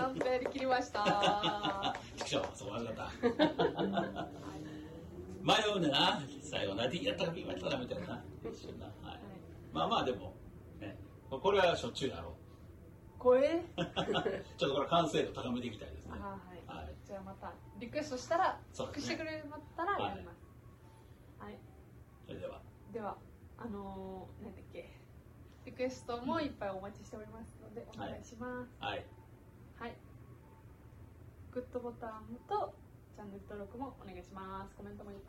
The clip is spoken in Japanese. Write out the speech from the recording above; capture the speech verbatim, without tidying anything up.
さんぷんやりきりました。 ちくしょう、そう悪かった。迷うんだな、最後な、D やったか B やったかみたいな。一瞬な、はい。はい、まあまあでも、ね、これはしょっちゅうやろう。 これちょっとこれ完成度高めていきたいですね。 あ、はい。 はい、じゃあまたリクエストしたら、チェックしてくれたらやります。はい。 それでは。 では、あのー、なんだっけ、リクエストもいっぱいお待ちしておりますので、お願いします。 はい。 はい。グッドボタンとチャンネル登録もお願いします。コメントもいっぱい